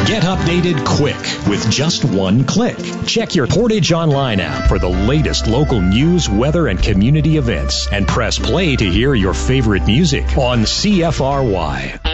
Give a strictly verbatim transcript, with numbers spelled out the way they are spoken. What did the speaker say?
Get updated quick with just one click. Check your Portage Online app for the latest local news, weather, and community events, and press play to hear your favorite music on C F R Y.